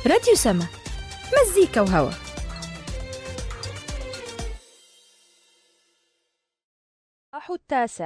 راديو سما، مزيكا وهوا. التاسع.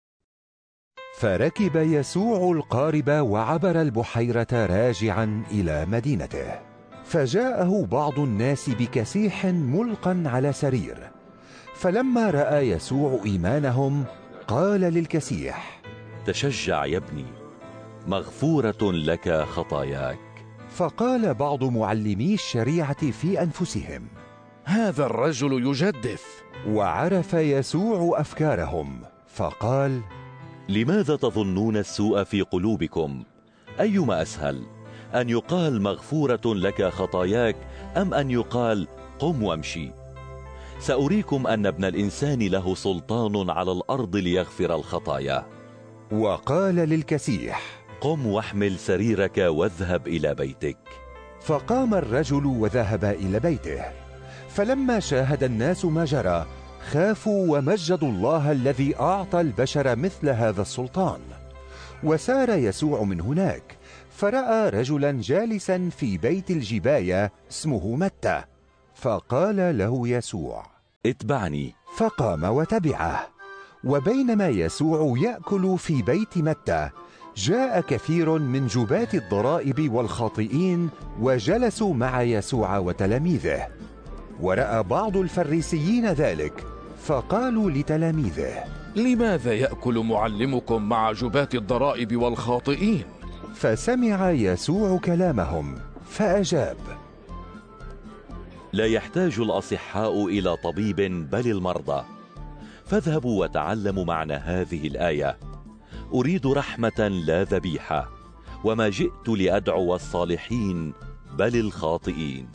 فركب يسوع القارب وعبر البحيرة راجعا إلى مدينته، فجاءه بعض الناس بكسيح ملقا على سرير، فلما رأى يسوع إيمانهم قال للكسيح: تشجع يا ابني، مغفورة لك خطاياك. فقال بعض معلمي الشريعة في أنفسهم: هذا الرجل يجدف. وعرف يسوع أفكارهم فقال: لماذا تظنون السوء في قلوبكم؟ أيما أسهل، أن يقال مغفورة لك خطاياك، أم أن يقال قم وامشي؟ سأريكم أن ابن الإنسان له سلطان على الأرض ليغفر الخطايا. وقال للكسيح: قم واحمل سريرك واذهب إلى بيتك. فقام الرجل وذهب إلى بيته. فلما شاهد الناس ما جرى خافوا ومجدوا الله الذي أعطى البشر مثل هذا السلطان. وسار يسوع من هناك، فرأى رجلا جالسا في بيت الجباية اسمه متى، فقال له يسوع: اتبعني. فقام وتبعه. وبينما يسوع يأكل في بيت متى جاء كثير من جباة الضرائب والخاطئين وجلسوا مع يسوع وتلاميذه. ورأى بعض الفريسيين ذلك فقالوا لتلاميذه: لماذا يأكل معلمكم مع جباة الضرائب والخاطئين؟ فسمع يسوع كلامهم فأجاب: لا يحتاج الأصحاء إلى طبيب بل المرضى. فاذهبوا وتعلموا معنى هذه الآية: أريد رحمة لا ذبيحة، وما جئت لأدعو الصالحين بل الخاطئين.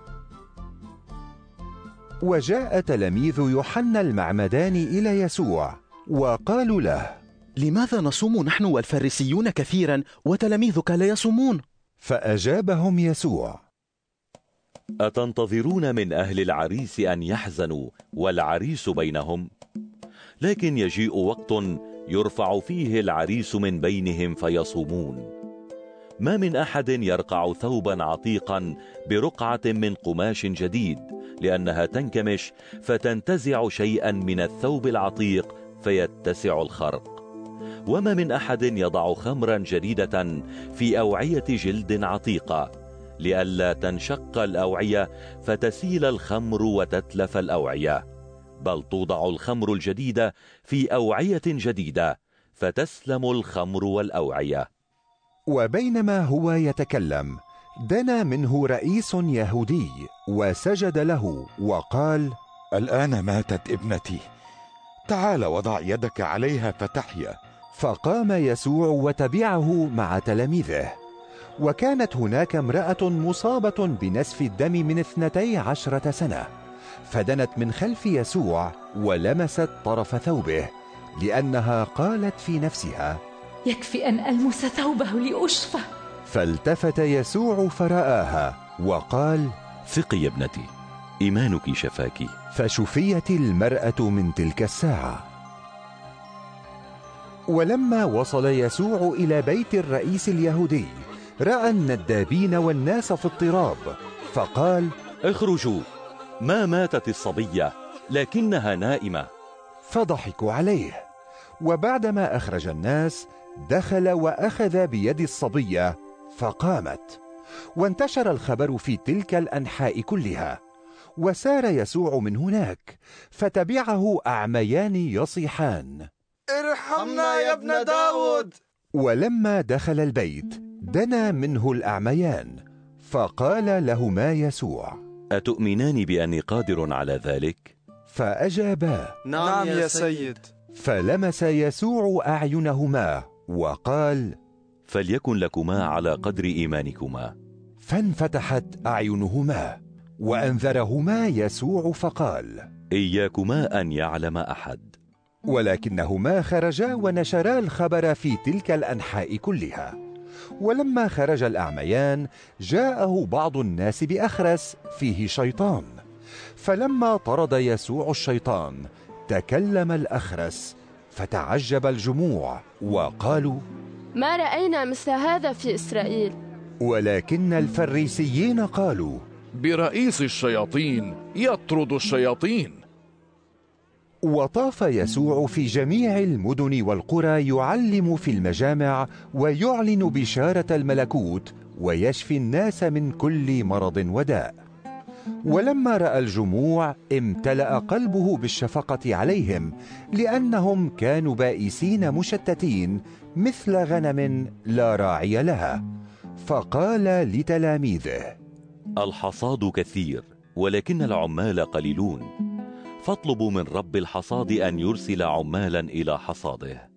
وجاء تلاميذ يوحنا المعمدان إلى يسوع وقالوا له: لماذا نصوم نحن والفريسيون كثيرا وتلاميذك لا يصومون؟ فأجابهم يسوع: أتنتظرون من أهل العريس أن يحزنوا والعريس بينهم؟ لكن يجيء وقت يرفع فيه العريس من بينهم فيصومون. ما من أحد يرقع ثوبا عتيقا برقعة من قماش جديد، لأنها تنكمش فتنتزع شيئا من الثوب العتيق فيتسع الخرق. وما من أحد يضع خمرا جديدة في أوعية جلد عتيقة، لئلا تنشق الأوعية فتسيل الخمر وتتلف الأوعية، بل توضع الخمر الجديدة في أوعية جديدة فتسلم الخمر والأوعية. وبينما هو يتكلم دنا منه رئيس يهودي وسجد له وقال: الآن ماتت ابنتي، تعال وضع يدك عليها فتحيا. فقام يسوع وتبعه مع تلاميذه. وكانت هناك امرأة مصابة بنسف الدم من 12 سنة، فدنت من خلف يسوع ولمست طرف ثوبه، لأنها قالت في نفسها: يكفي أن ألمس ثوبه لأشفى. فالتفت يسوع فرآها وقال: ثقي يا ابنتي، إيمانك شفاك. فشفيت المرأة من تلك الساعة. ولما وصل يسوع إلى بيت الرئيس اليهودي رأى الندابين والناس في اضطراب، فقال: اخرجوا، ما ماتت الصبية لكنها نائمة. فضحكوا عليه. وبعدما أخرج الناس دخل وأخذ بيد الصبية فقامت، وانتشر الخبر في تلك الأنحاء كلها. وسار يسوع من هناك فتبعه أعميان يصيحان: ارحمنا يا ابن داود. ولما دخل البيت دنا منه الأعميان فقال لهما يسوع: أتؤمنان بأني قادر على ذلك؟ فأجابا: نعم يا سيد. فلمس يسوع أعينهما وقال: فليكن لكما على قدر إيمانكما. فانفتحت أعينهما. وأنذرهما يسوع فقال: إياكما أن يعلم أحد. ولكنهما خرجا ونشرا الخبر في تلك الأنحاء كلها. ولما خرج الأعميان جاءه بعض الناس بأخرس فيه شيطان، فلما طرد يسوع الشيطان تكلم الأخرس، فتعجب الجموع وقالوا: ما رأينا مثل هذا في إسرائيل. ولكن الفريسيين قالوا: برئيس الشياطين يطرد الشياطين. وطاف يسوع في جميع المدن والقرى يعلم في المجامع ويعلن بشارة الملكوت ويشفي الناس من كل مرض وداء. ولما رأى الجموع امتلأ قلبه بالشفقة عليهم، لأنهم كانوا بائسين مشتتين مثل غنم لا راعي لها، فقال لتلاميذه: الحصاد كثير ولكن العمال قليلون، فاطلبوا من رب الحصاد أن يرسل عمالا إلى حصاده.